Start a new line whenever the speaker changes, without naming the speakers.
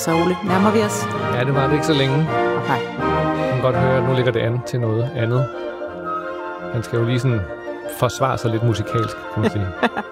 Altså, Ole, nærmer vi os?
Ja, det var det ikke så længe.
Okay.
Man kan godt høre, at nu ligger det an til noget andet. Man skal jo lige sådan forsvare sig lidt musikalsk, kan man sige.